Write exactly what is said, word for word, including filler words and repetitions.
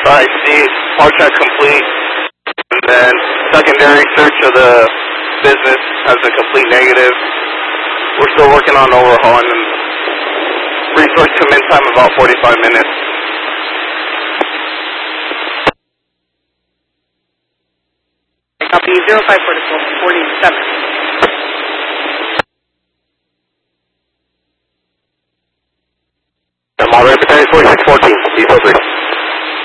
I see. Park check complete. And then secondary search of the business has a complete negative. We're still working on overhauling and resource commit time about forty-five minutes. Copy zero five four forty-seven. I'm all right, forty-six fourteen. Diesel three.